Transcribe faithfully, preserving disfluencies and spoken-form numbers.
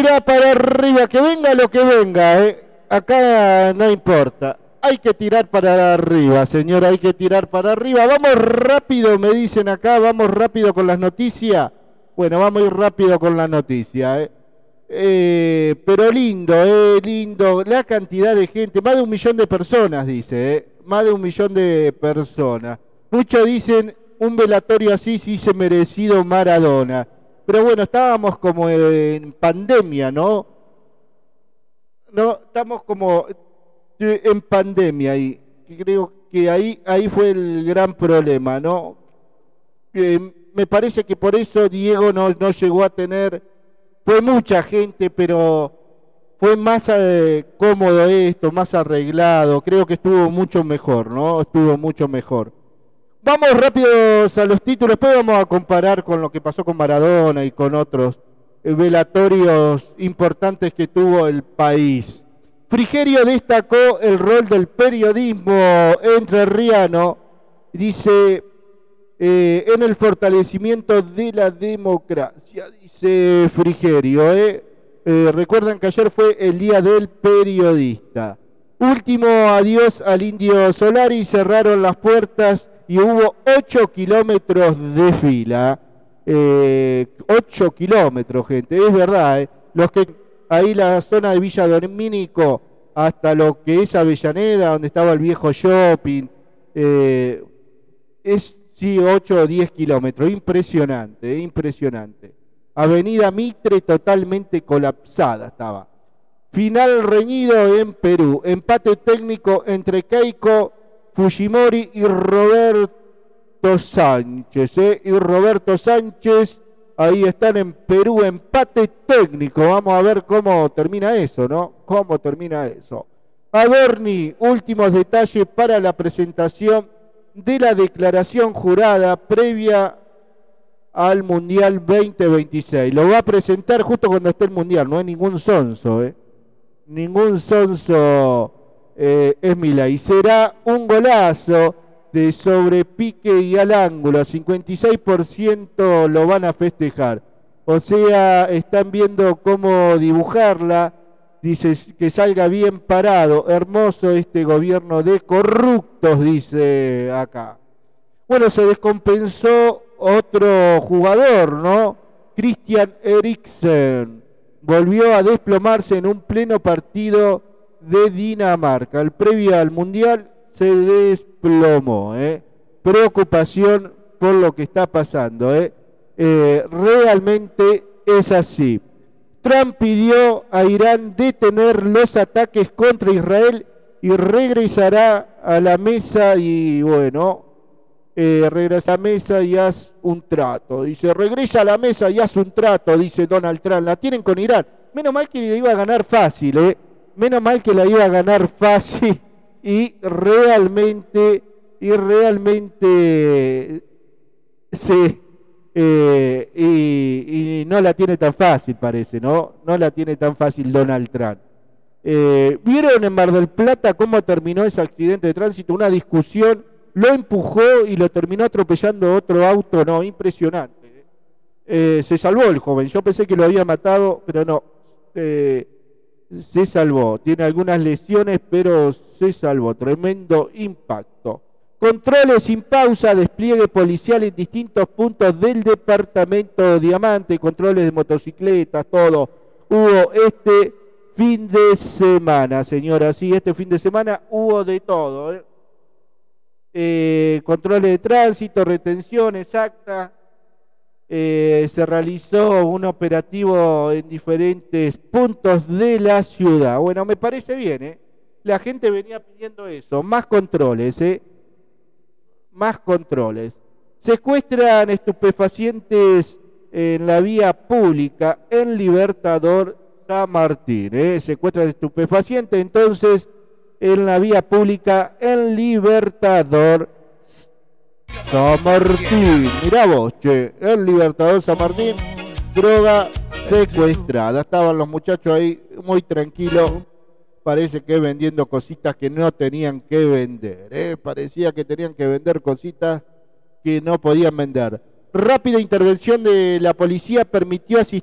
tira para arriba, que venga lo que venga, ¿eh? Acá no importa. Hay que tirar para arriba, señora, hay que tirar para arriba. Vamos rápido, me dicen acá, vamos rápido con las noticias. Bueno, vamos a ir rápido con la noticia, ¿eh? Eh, pero lindo, eh, lindo. La cantidad de gente, más de un millón de personas, dice, ¿eh? Más de un millón de personas. Muchos dicen, un velatorio así sí se merecido Maradona. Pero bueno, estábamos como en pandemia, ¿no? No, estamos como en pandemia y creo que ahí, ahí fue el gran problema, ¿no? Eh, me parece que por eso Diego no, no llegó a tener, fue mucha gente, pero fue más eh, cómodo esto, más arreglado, creo que estuvo mucho mejor, ¿no? Estuvo mucho mejor. Vamos rápidos a los títulos, después vamos a comparar con lo que pasó con Maradona y con otros eh, velatorios importantes que tuvo el país. Frigerio destacó el rol del periodismo entrerriano, dice, eh, en el fortalecimiento de la democracia, dice Frigerio. Eh. Eh, recuerdan que ayer fue el Día del Periodista. Último adiós al Indio Solari, cerraron las puertas y hubo ocho kilómetros de fila. Eh, ocho kilómetros, gente, es verdad. Eh. Los que ahí la zona de Villa Domínico hasta lo que es Avellaneda, donde estaba el viejo shopping, eh, es sí ocho o diez kilómetros, impresionante, eh, impresionante. Avenida Mitre totalmente colapsada estaba. Final reñido en Perú, empate técnico entre Keiko Fujimori y Roberto Sánchez, eh, y Roberto Sánchez. Ahí están en Perú, empate técnico. Vamos a ver cómo termina eso, ¿no? ¿Cómo termina eso? Adorni, últimos detalles para la presentación de la declaración jurada previa al Mundial veinte veintiséis. Lo va a presentar justo cuando esté el Mundial, no hay ningún sonso, ¿eh? Ningún sonso eh, es Milei. Y será un golazo de sobre pique y al ángulo, cincuenta y seis por ciento lo van a festejar. O sea, están viendo cómo dibujarla, dice que salga bien parado, hermoso este gobierno de corruptos, dice acá. Bueno, se descompensó otro jugador, ¿no? Christian Eriksen volvió a desplomarse en un pleno partido de Dinamarca. El previo al Mundial se desplomó, ¿eh? Preocupación por lo que está pasando, ¿eh? Eh, realmente es así. Trump pidió a Irán detener los ataques contra Israel y regresará a la mesa y bueno, eh, regresa a la mesa y haz un trato. Dice, regresa a la mesa y haz un trato, dice Donald Trump. La tienen con Irán. Menos mal que la iba a ganar fácil, ¿eh? Menos mal que la iba a ganar fácil. Y realmente, y realmente se, eh, y, y no la tiene tan fácil, parece, ¿no? No la tiene tan fácil Donald Trump. Eh, ¿Vieron en Mar del Plata cómo terminó ese accidente de tránsito? Una discusión, lo empujó y lo terminó atropellando otro auto, no, impresionante. Eh, se salvó el joven, yo pensé que lo había matado, pero no. Eh, se salvó, tiene algunas lesiones, pero se salvó, tremendo impacto. Controles sin pausa, despliegue policial en distintos puntos del departamento Diamante, controles de motocicletas, todo. Hubo este fin de semana, señora, sí, este fin de semana hubo de todo. ¿eh? Eh, controles de tránsito, retención exacta. Eh, se realizó un operativo en diferentes puntos de la ciudad. Bueno, me parece bien, ¿eh? La gente venía pidiendo eso, más controles, ¿eh? Más controles. Secuestran estupefacientes en la vía pública en Libertador San Martín, ¿eh? Secuestran estupefacientes entonces en la vía pública en Libertador San Martín. Mirá vos, che, el Libertador San Martín, droga secuestrada. Estaban los muchachos ahí muy tranquilos, parece que vendiendo cositas que no tenían que vender, ¿eh? Parecía que tenían que vender cositas que no podían vender. Rápida intervención de la policía permitió asistir